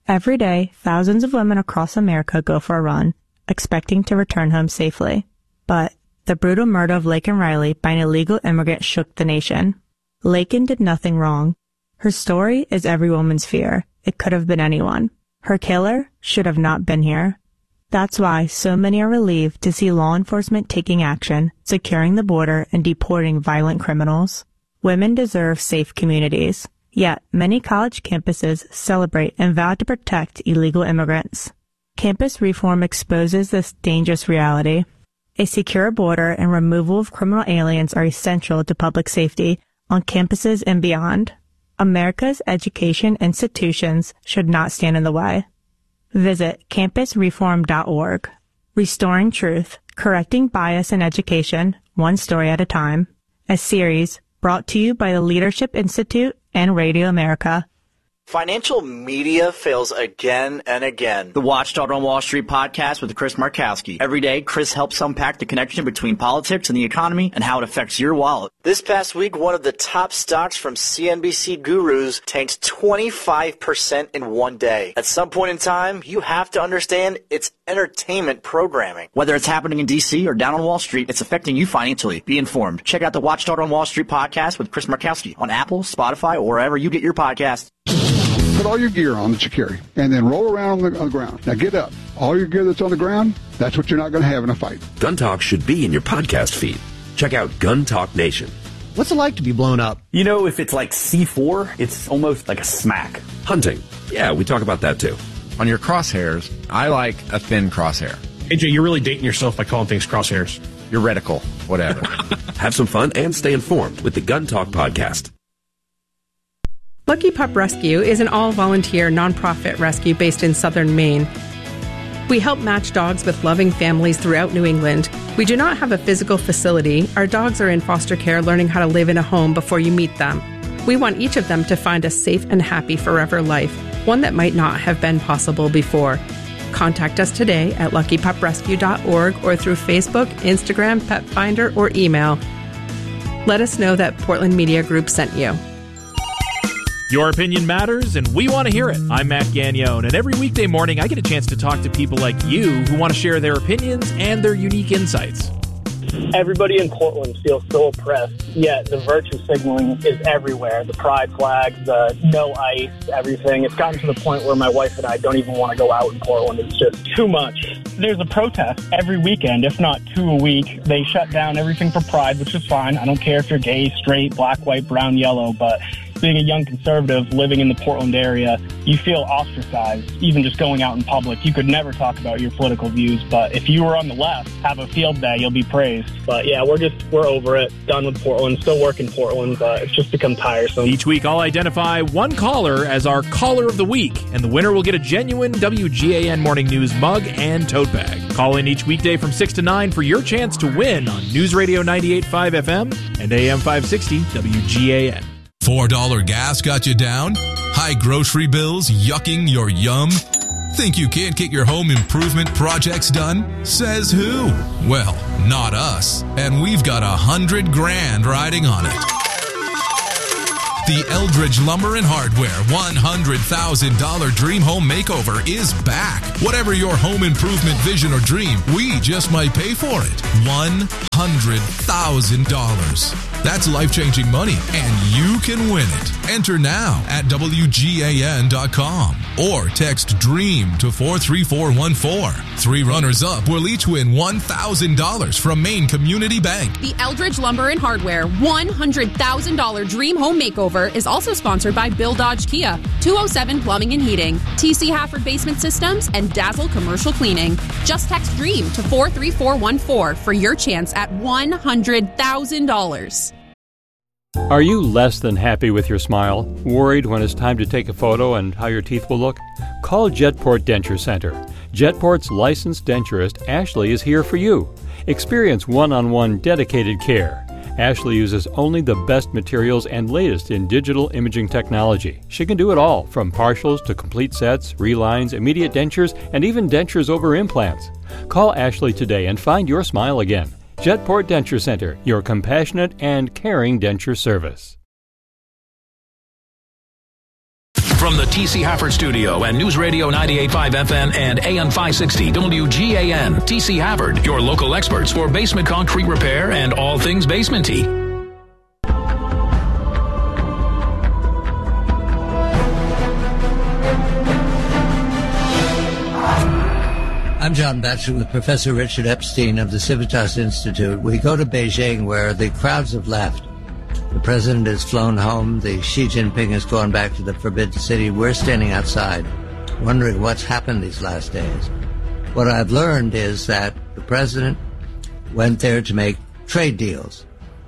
Every day, thousands of women across America go for a run, expecting to return home safely. But the brutal murder of Laken Riley by an illegal immigrant shook the nation. Laken did nothing wrong. Her story is every woman's fear. It could have been anyone. Her killer should have not been here. That's why so many are relieved to see law enforcement taking action, securing the border, and deporting violent criminals. Women deserve safe communities. Yet, many college campuses celebrate and vow to protect illegal immigrants. Campus reform exposes this dangerous reality. A secure border and removal of criminal aliens are essential to public safety on campuses and beyond. America's education institutions should not stand in the way. Visit campusreform.org. Restoring Truth, Correcting Bias in Education, One Story at a Time. A series brought to you by the Leadership Institute and Radio America. Financial media fails again and again. The Watchdog on Wall Street podcast with Chris Markowski. Every day, Chris helps unpack the connection between politics and the economy and how it affects your wallet. This past week, one of the top stocks from CNBC gurus tanked 25% in one day. At some point in time, you have to understand it's entertainment programming. Whether it's happening in D.C. or down on Wall Street, it's affecting you financially. Be informed. Check out the Watchdog on Wall Street podcast with Chris Markowski on Apple, Spotify, or wherever you get your podcasts. Put all your gear on that you carry, and then roll around on the ground. Now get up. All your gear that's on the ground, that's what you're not going to have in a fight. Gun Talk should be in your podcast feed. Check out Gun Talk Nation. What's it like to be blown up? You know, if it's like C4, it's almost like a smack. Hunting. Yeah, we talk about that too. On your crosshairs, I like a thin crosshair. AJ, you're really dating yourself by calling things crosshairs. Your reticle, whatever. Have some fun and stay informed with the Gun Talk podcast. Lucky Pup Rescue is an all-volunteer nonprofit rescue based in southern Maine. We help match dogs with loving families throughout New England. We do not have a physical facility. Our dogs are in foster care learning how to live in a home before you meet them. We want each of them to find a safe and happy forever life, one that might not have been possible before. Contact us today at luckypuprescue.org or through Facebook, Instagram, Pet Finder, or email. Let us know that Portland Media Group sent you. Your opinion matters, and we want to hear it. I'm Matt Gagnone, and every weekday morning I get a chance to talk to people like you who want to share their opinions and their unique insights. Everybody in Portland feels so oppressed, yet the virtue signaling is everywhere. The pride flag, the no ice, everything. It's gotten to the point where my wife and I don't even want to go out in Portland. It's just too much. There's a protest every weekend, if not 2 a week. They shut down everything for pride, which is fine. I don't care if you're gay, straight, black, white, brown, yellow, but being a young conservative living in the Portland area, you feel ostracized, even just going out in public. You could never talk about your political views, but if you were on the left, have a field day, you'll be praised. But yeah, we're over it, done with Portland, still work in Portland, but it's just become tiresome. Each week I'll identify one caller as our Caller of the Week, and the winner will get a genuine WGAN Morning News mug and tote bag. Call in each weekday from 6 to 9 for your chance to win on News Radio 98.5 FM and AM 560 WGAN. $4 gas got you down? High grocery bills yucking your yum? Think you can't get your home improvement projects done? Says who? Well, not us. And we've got $100,000 riding on it. The Eldridge Lumber and Hardware $100,000 Dream Home Makeover is back. Whatever your home improvement vision or dream, we just might pay for it. $100,000. That's life-changing money, and you can win it. Enter now at WGAN.com or text DREAM to 43414. 3 runners-up will each win $1,000 from Maine Community Bank. The Eldridge Lumber and Hardware $100,000 Dream Home Makeover is also sponsored by Bill Dodge Kia, 207 Plumbing and Heating, TC Hafford Basement Systems, and Dazzle Commercial Cleaning. Just text DREAM to 43414 for your chance at $100,000. Are you less than happy with your smile? Worried when it's time to take a photo and how your teeth will look? Call Jetport Denture Center. Jetport's licensed denturist, Ashley, is here for you. Experience one-on-one dedicated care. Ashley uses only the best materials and latest in digital imaging technology. She can do it all, from partials to complete sets, relines, immediate dentures, and even dentures over implants. Call Ashley today and find your smile again. Jetport Denture Center, your compassionate and caring denture service. From the T.C. Hafford Studio and News Radio 98.5 FM and AM 560 WGAN, T.C. Hafford, your local experts for basement concrete repair and all things basement-y. I'm John Batchelor with Professor Richard Epstein of the Civitas Institute. We go to Beijing where the crowds have left. The president has flown home. The Xi Jinping has gone back to the Forbidden City. We're standing outside wondering what's happened these last days. What I've learned is that the president went there to make trade deals.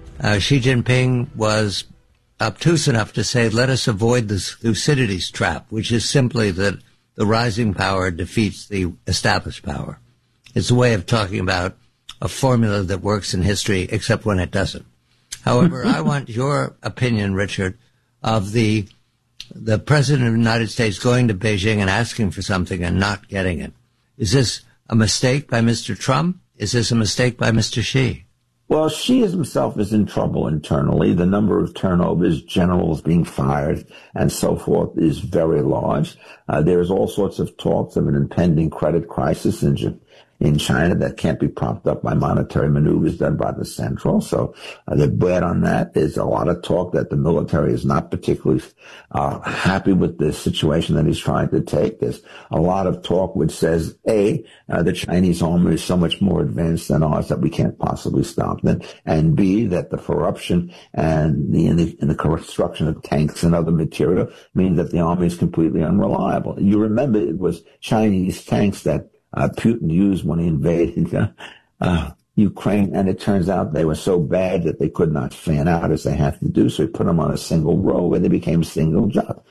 Xi Jinping was obtuse enough to say, let us avoid the Thucydides trap, which is simply that the rising power defeats the established power. It's a way of talking about a formula that works in history, except when it doesn't. However, I want your opinion, Richard, of the president of the United States going to Beijing and asking for something and not getting it. Is this a mistake by Mr. Trump? Is this a mistake by Mr. Xi? Well, Xi himself is in trouble internally. The number of turnovers, generals being fired, and so forth is very large. There's all sorts of talks of an impending credit crisis in China that can't be propped up by monetary maneuvers done by the central. So they're bad on that. There's a lot of talk that the military is not particularly happy with the situation that he's trying to take. There's a lot of talk which says, A, the Chinese army is so much more advanced than ours that we can't possibly stop them, and B, that the corruption and the construction of tanks and other material means that the army is completely unreliable. You remember it was Chinese tanks that Putin used when he invaded Ukraine, and it turns out they were so bad that they could not fan out as they had to do, so he put them on a single row where they became single shot.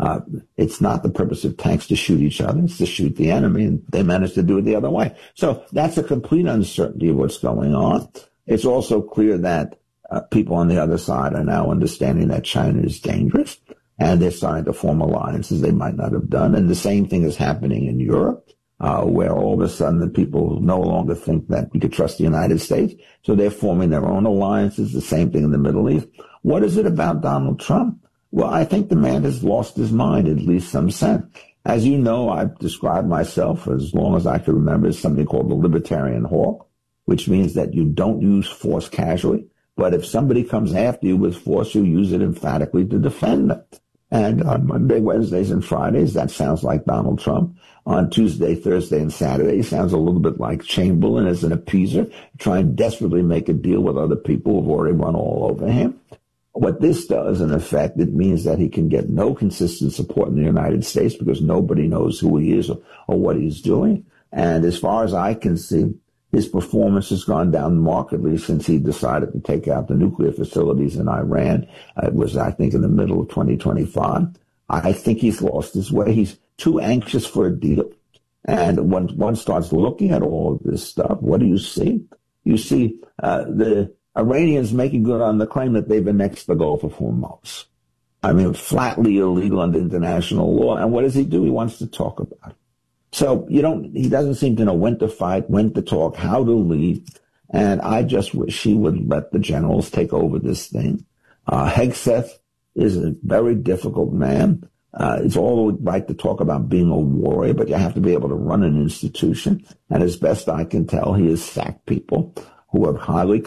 It's not the purpose of tanks to shoot each other, it's to shoot the enemy, and they managed to do it the other way. So that's a complete uncertainty of what's going on. It's also clear that people on the other side are now understanding that China is dangerous, and they're starting to form alliances they might not have done, and the same thing is happening in Europe. Where all of a sudden the people no longer think that we could trust the United States, so they're forming their own alliances, the same thing in the Middle East. What is it about Donald Trump? Well, I think the man has lost his mind, at least some sense. As you know, I've described myself, as long as I can remember, as something called the libertarian hawk, which means that you don't use force casually, but if somebody comes after you with force, you use it emphatically to defend them. And on Monday, Wednesdays, and Fridays, that sounds like Donald Trump. On Tuesday, Thursday, and Saturday, he sounds a little bit like Chamberlain as an appeaser, trying desperately make a deal with other people who've already run all over him. What this does, in effect, it means that he can get no consistent support in the United States because nobody knows who he is or what he's doing. And as far as I can see, his performance has gone down markedly since he decided to take out the nuclear facilities in Iran. It was, I think, in the middle of 2025. I think he's lost his way. He's too anxious for a deal. And when one starts looking at all of this stuff, what do you see? You see the Iranians making good on the claim that they've annexed the Gulf of Hormuz. I mean, flatly illegal under international law. And what does he do? He wants to talk about it. So he doesn't seem to know when to fight, when to talk, how to lead. And I just wish he would let the generals take over this thing. Hegseth is a very difficult man. It's all right to talk about being a warrior, but you have to be able to run an institution. And as best I can tell, he has sacked people who are highly